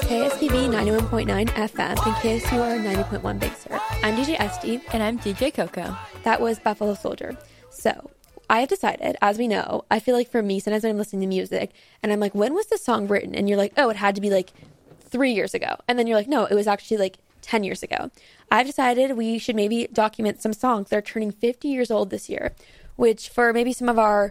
KSPV 91.9 FM and KSUR 90.1 Big Sur. I'm DJ SD. And I'm DJ Coco. That was Buffalo Soldier. So, I have decided, as we know, I feel like for me, sometimes when I'm listening to music, and I'm like, when was this song written? And you're like, oh, it had to be like 3 years ago. And then you're like, no, it was actually like 10 years ago. I've decided we should maybe document some songs that are turning 50 years old this year, which for maybe some of our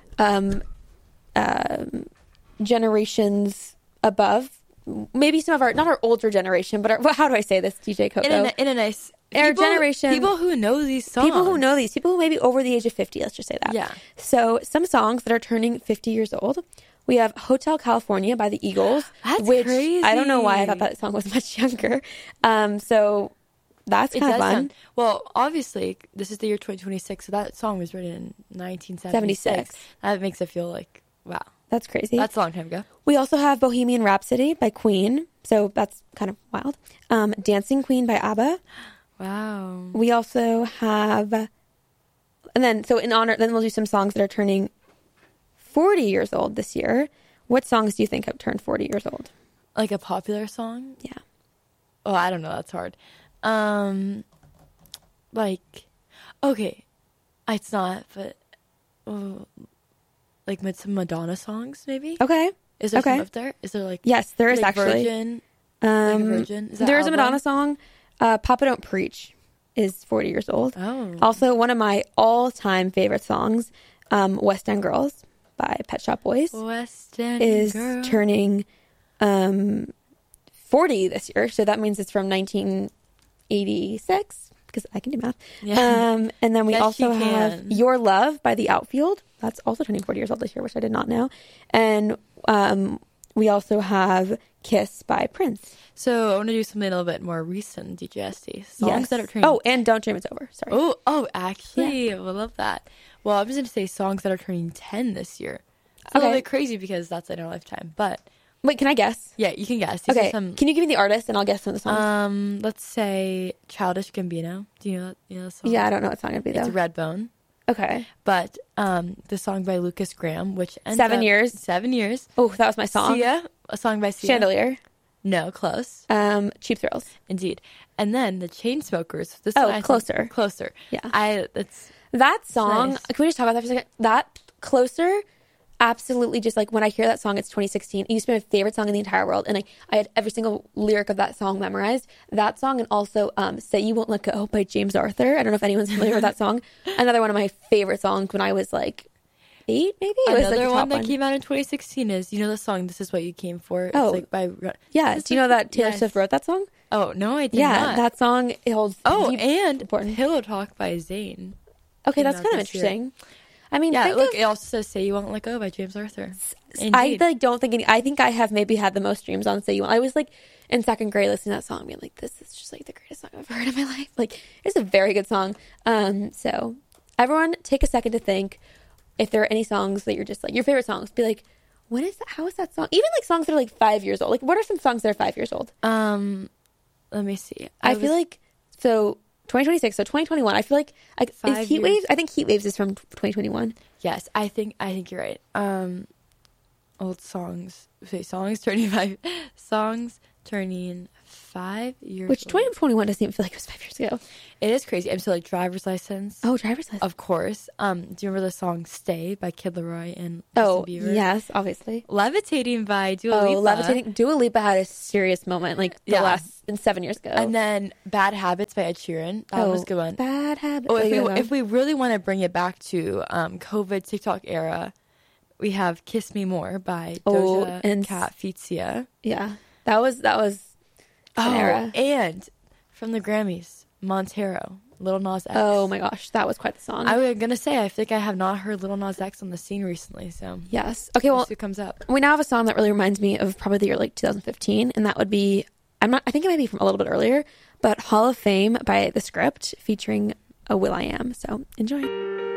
generations above, maybe some of our, not our older generation, but our, how do I say this, DJ Coco? In a nice... Our generation. People who know these songs. People who know these. People who may be over the age of 50, let's just say that. Yeah. So some songs that are turning 50 years old. We have Hotel California by the Eagles. That's which crazy. I don't know why I thought that song was much younger. So that's kind of fun. Well, obviously, this is the year 2026, so that song was written in 1976. That makes it feel like, wow. That's crazy. That's a long time ago. We also have Bohemian Rhapsody by Queen. So that's kind of wild. Dancing Queen by ABBA. Wow. We also have, and then, so in honor, then we'll do some songs that are turning 40 years old this year. What songs do you think have turned 40 years old? Like a popular song? Yeah. Oh, I don't know. That's hard. Like, okay. It's not, but, like some Madonna songs, maybe? Okay. Is there some up there? Is there like... Yes, there is like actually. Virgin? Like a Virgin? There is a Madonna song. Papa Don't Preach is 40 years old. Oh. Also, one of my all-time favorite songs, West End Girls by Pet Shop Boys, West End is Girl. turning 40 this year. So that means it's from 1986, because I can do math. Yeah. And then we Yes, also you have can. Your Love by The Outfield. That's also turning 40 years old this year, which I did not know. And we also have Kiss by Prince. So I want to do something a little bit more recent, DJSD. Songs that are turning... Oh, and Don't Dream It's Over. Sorry. Oh, actually, I love that. Well, I was going to say songs that are turning 10 this year. It's a Okay. little bit crazy because that's in our lifetime, but... Wait, can I guess? Yeah, you can guess. These Okay. are some... Can you give me the artist and I'll guess some of the songs? Let's say Childish Gambino. Do you know that? You know the song? Yeah, I don't know what song it'd be, though. It's Redbone. Okay. But the song by Lucas Graham, which ends 7 years. 7 years. Oh, that was my song. Sia, a song by Sia. Chandelier. No, close. Cheap Thrills. Indeed. And then the Chainsmokers. This one I think- Closer. Closer. Yeah. It's That song, nice. can we just talk about that for a second? That Closer, absolutely, just like when I hear that song, it's 2016. It used to be my favorite song in the entire world. And I had every single lyric of that song memorized. That song, and also Say You Won't Let Go by James Arthur. I don't know if anyone's familiar with that song. Another one of my favorite songs when I was like 8, maybe? It was like Another the one top that came out in 2016 is, you know the song "This Is What You Came For"? It's like by Yeah. Do you know that Taylor Swift wrote that song? Oh no, I did Yeah, not. that song, it holds deep and importance. Pillow Talk by Zayn. Okay, came that's out kind of this year. interesting. I mean, Yeah, think look, of- it also says "Say You Won't Let Go" by James Arthur. I Indeed. like don't think any. I think I have maybe had the most streams on Say You Want. I was like in second grade listening to that song, being like, "This is just like the greatest song I've heard in my life." Like, it's a very good song. So everyone, take a second to think if there are any songs that you're just like your favorite songs. Be like, what is that? How is that song? Even like songs that are like 5 years old. Like, what are some songs that are 5 years old? Let me see. I feel like so 2026. So 2021. I feel like 5 is Heat years. Waves. I think Heat Waves is from 2021. Yes, I think you're right. Old songs. Wait, songs turning 5 years Which old. 2021 doesn't even feel like it was 5 years ago. It is crazy. I'm still like Driver's License. Oh, Driver's License. Of course. Do you remember the song "Stay" by Kid Laroi and Justin Bieber? Yes, obviously. "Levitating" by Dua Lipa. Levitating. Dua Lipa had a serious moment like the Yeah. last 7 years ago. And then "Bad Habits" by Ed Sheeran. That was a good one. Bad Habits. Oh, if we really want to bring it back to COVID TikTok era, we have "Kiss Me More" by Doja and Cat feat. Sia. Yeah, that was an era. And from the Grammys, Montero, Lil Nas X. Oh my gosh, that was quite the song. I was gonna say I think I have not heard Lil Nas X on the scene recently, so Yes. Okay. Well, we'll see who comes up. we now have a song that really reminds me of probably the year like 2015, and that would be I think it might be from a little bit earlier, but Hall of Fame by The Script featuring a Will.i.am. So enjoy.